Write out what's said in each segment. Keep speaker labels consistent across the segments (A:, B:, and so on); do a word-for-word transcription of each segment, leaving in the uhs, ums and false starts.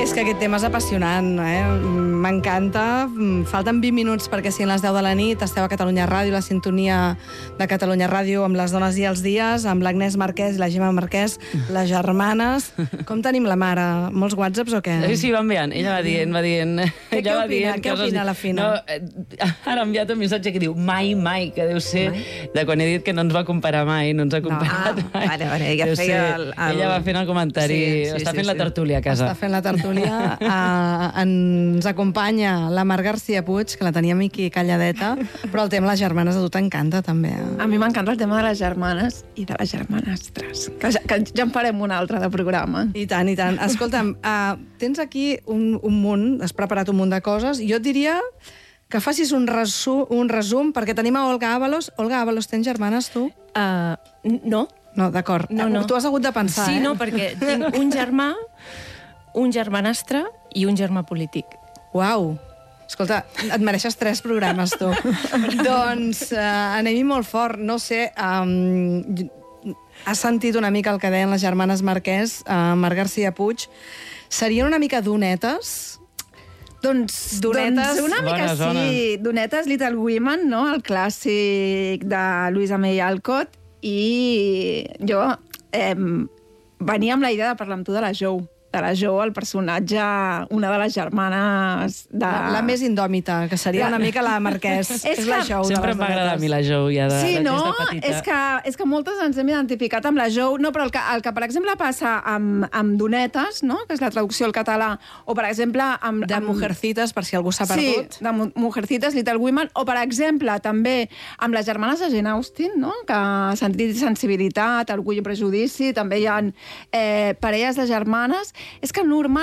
A: És que aquest tema és apassionant, eh? M'encanta. Falten vint minuts perquè siguin les deu de la nit. Esteu a Catalunya Ràdio, la sintonia de Catalunya Ràdio amb les dones i els dies, amb l'Agnès Marquès i la Gemma Marquès, les germanes. Com tenim la mare? Molts whatsapps o què?
B: Sí, va enviant. Ella va dient, va dient...
A: Què, què
B: va
A: opina?
B: dient
A: Què opina la Fina?
B: No, ara ha enviat un missatge que diu mai, mai, que deu ser mai? De quan he dit que no ens va comparar mai, no ens ha comparat
C: no. Ah,
B: mai.
C: vale, vale, ella
B: deu
C: feia
B: ser...
C: el, el...
B: Ella va fent el comentari, sí, sí, està fent sí, la tertúlia a casa.
A: Està fent la tertúlia. Uh, ens acompanya la Mar García Puig, que la teníem aquí calladeta, però el tema de les germanes a tu t'encanta, també. Eh?
D: A mi m'encanta el tema de les germanes i de les germanastres, que ja, que ja en farem un altre de programa.
A: I tant, i tant. Escolta'm, uh, tens aquí un, un munt, has preparat un munt de coses, i jo et diria que facis un resum, un resum perquè tenim a Olga Ábalos. Olga Ábalos, tens germanes, tu?
E: Uh, no.
A: No, d'acord.
E: No, no.
A: Tu has hagut de pensar,
E: sí,
A: eh?
E: Sí, no, perquè tinc un germà, un germanastre i un germà polític.
A: Uau! Escolta, et mereixes tres programes, tu. Doncs uh, anem-hi molt fort. No sé, um, has sentit una mica el que deien les germanes Marquès, uh, Mar García Puig. Serien una mica donetes?
D: Doncs,
A: donetes,
D: doncs una mica
B: bona zona.
D: sí. Donetes Little Women, no? El clàssic de Louisa May Alcott. I jo eh, venia amb la idea de parlar amb tu de la Jo. De la Jo, el personatge, una de les germanes... De...
A: La, la més indòmita, que seria una mica la Marquès.
D: És
A: és la
D: que-
A: Jo.
B: Sempre em va agradar a mi la Jo, ja de,
D: Sí,
B: de,
D: no?
B: des de petita.
D: És que, és que moltes ens hem identificat amb la Jo. No, però el que, el que per exemple, passa amb, amb Donetes, no? Que és la traducció al català, o, per exemple, amb...
A: De
D: amb...
A: Mujercitas, per si algú s'ha perdut.
D: Sí, de Mujercitas, Little Women, o, per exemple, també amb les germanes de Jane Austen, no? Que sentit i sensibilitat, orgull i prejudici, també hi ha eh, parelles de germanes. És que normalment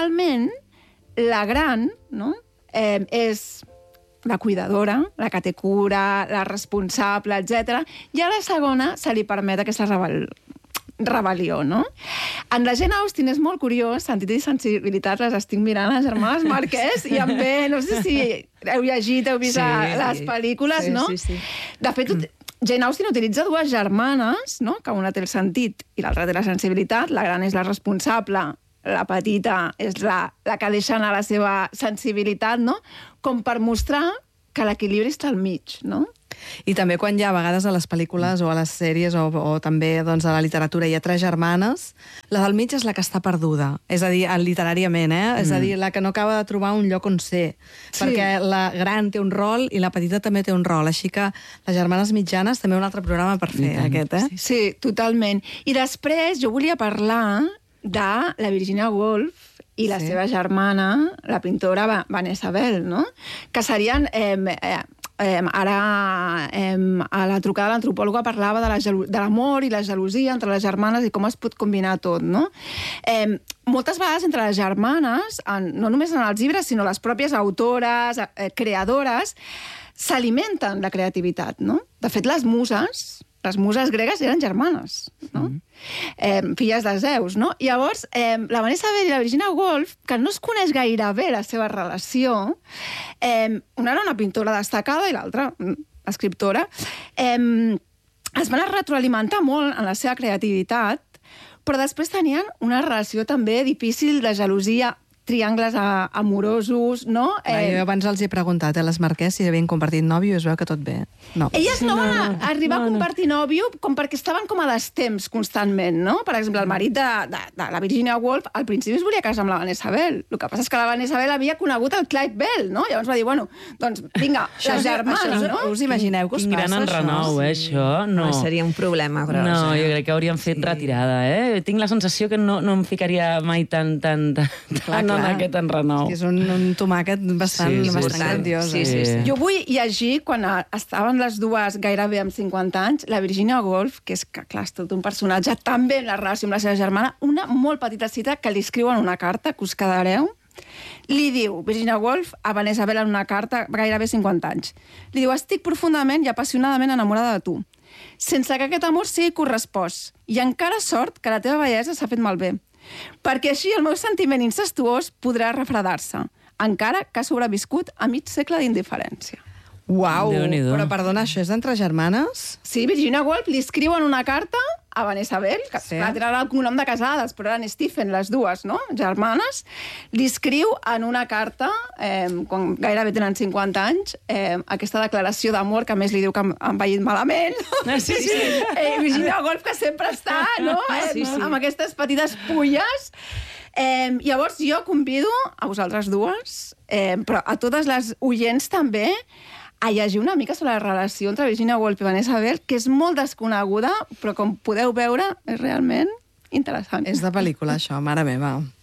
D: la gran, no? eh, és la cuidadora, la que té cura, la responsable, etcètera. I a la segona se li permet aquesta rebel... rebel·lió, no? En la Jane Austen és molt curiós, sentit i sensibilitat, les estic mirant, les germanes Marquès, i em ve, no sé si heu llegit, heu vist
C: Sí,
D: les
C: sí.
D: pel·lícules,
C: Sí,
D: no?
C: sí, sí.
D: De fet, Jane Austen utilitza dues germanes, no? Que una té el sentit i l'altra té la sensibilitat, la gran és la responsable, la petita és la, la que deixa anar la seva sensibilitat, no? Com per mostrar que l'equilibri està al mig, no?
A: I també quan hi ha a vegades a les pel·lícules o a les sèries o, o també doncs, a la literatura hi ha tres germanes, la del mig és la que està perduda, és a dir, literàriament, eh? Mm. És a dir, la que no acaba de trobar un lloc on ser,
D: Sí.
A: perquè la gran té un rol i la petita també té un rol, així que les germanes mitjanes també un altre programa per fer,
B: tant.
A: aquest, eh?
D: Sí, totalment. I després jo volia parlar de la Virginia Woolf i la
A: Sí.
D: seva germana, la pintora Va- Vanessa Bell, no? Que serien... Eh, eh, eh, ara, eh, a la trucada de l'antropòloga parlava de la gelu- de l'amor i la gelosia entre les germanes i com es pot combinar tot, no? Eh, moltes vegades entre les germanes, en, no només en els llibres, sinó les pròpies autores, eh, creadores, s'alimenten la creativitat, no? De fet, les muses, les muses gregues eren germanes, no? Mm. Eh, filles de Zeus, no? I llavors, eh, la Vanessa Bell i la Virginia Woolf, que no es coneix gaire bé la seva relació, eh, una era una pintora destacada i l'altra, mm, escriptora, eh, es van retroalimentar molt en la seva creativitat, però després tenien una relació també difícil de gelosia, triangles a, amorosos, no?
A: Eh... Jo abans els he preguntat a les Marquès si havien compartit nòvio i es veu que tot bé. No.
D: Elles no,
E: No,
D: van
E: no,
D: a arribar
E: no,
D: a
E: no.
D: compartir nòvio com perquè estaven com a destemps constantment, no? Per exemple, el marit de, de, de la Virginia Woolf al principi es volia casar amb la Vanessa Bell. El que passa és que la Vanessa Bell havia conegut el Clyde Bell, no? Llavors va dir, bueno, doncs vinga,
A: Això,
D: la
A: això,
D: germana,
A: us,
D: no?
A: us imagineu que us
B: Quin
A: passa,
B: gran enrenou,
A: això?
B: eh, això? No.
C: No, seria un problema gros.
B: No,
C: eh?
B: jo crec que hauríem fet
C: Sí.
B: retirada, eh? Tinc la sensació que no, no em ficaria mai tan, tan, tan,
A: Clar,
B: tan en
A: clar.
B: aquest enrenou.
A: És que és un, un tomàquet bastant,
B: Sí, sí,
A: bastant
B: sí.
A: grandiós.
C: Sí,
A: eh?
C: sí, sí.
D: Jo vull llegir, quan eh, estaven les dues gairebé amb cinquanta anys, la Virginia Woolf, que és que, clar, és tot un personatge, també en la relació amb la seva germana, una molt petita cita que li escriuen una carta, que us quedareu. Li diu, Virginia Woolf, a Vanessa Bell en una carta, gairebé cinquanta anys. Li diu, estic profundament i apassionadament enamorada de tu, sense que aquest amor sigui correspost, i encara sort que la teva bellesa s'ha fet malbé, perquè així el meu sentiment incestuós podrà refredar-se, encara que ha sobreviscut a mig segle d'indiferència.
A: Uau,
B: Déu-n'hi-do.
A: però perdona, això és d'entre germanes?
D: Sí, Virginia Woolf li escriu en una carta a Vanessa Bell, que
A: Sí.
D: clar, tenen el cognom de casades, però eren Stephen, les dues, no?, germanes, li escriu en una carta, eh, quan gairebé tenen cinquanta anys, eh, aquesta declaració d'amor, que a més li diu que han, han veït malament.
B: Ah, sí, sí.
D: eh, Virginia Woolf, que sempre està, no?, eh,
B: Sí, sí.
D: amb aquestes petites fulles. Eh, llavors jo convido a vosaltres dues, eh, però a totes les oients també, a llegir una mica sobre la relació entre Virginia Woolf i Vanessa Bell, que és molt desconeguda, però com podeu veure, és realment interessant.
A: És de pel·lícula, això, mare meva.